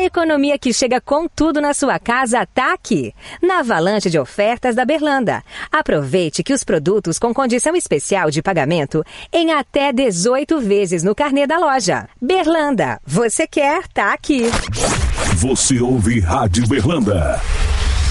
economia que chega com tudo na sua casa tá aqui, na avalanche de ofertas da Berlanda. Aproveite que os produtos com condição especial de pagamento em até 18 vezes no carnê da loja. Berlanda, você quer, tá aqui. Você ouve Rádio Berlanda.